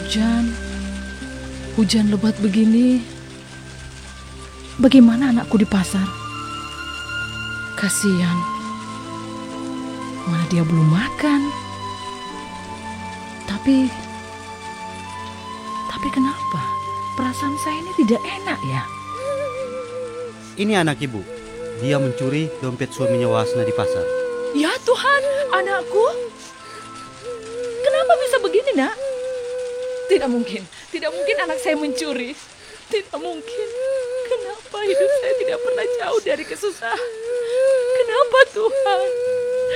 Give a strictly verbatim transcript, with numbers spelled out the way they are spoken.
hujan. Hujan lebat begini. Bagaimana anakku di pasar? Kasihan. Mana dia belum makan. Tapi... Tapi kenapa? Perasaan saya ini tidak enak ya. Ini anak ibu. Dia mencuri dompet suaminya Wasna di pasar. Ya Tuhan, anakku. Kenapa bisa begini, nak? Tidak mungkin. Tidak mungkin anak saya mencuri. Tidak mungkin. Kenapa hidup saya tidak pernah jauh dari kesusahan? Kenapa Tuhan?